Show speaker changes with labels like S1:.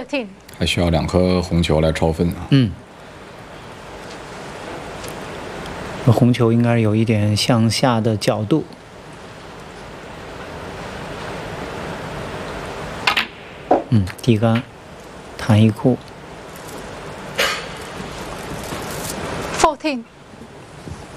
S1: 13。
S2: 还需要2颗红球来超分啊。
S3: 红球应该有一点向下的角度。低杆，弹一库。
S1: 14。